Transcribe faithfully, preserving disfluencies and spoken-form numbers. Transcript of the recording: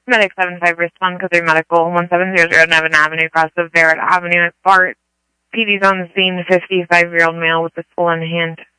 Medic seven five, respond code three medical, one seven zero zero Nevin Avenue, across of Barrett Avenue at Bart. P D's on the scene, fifty-five-year-old male with pistol in hand.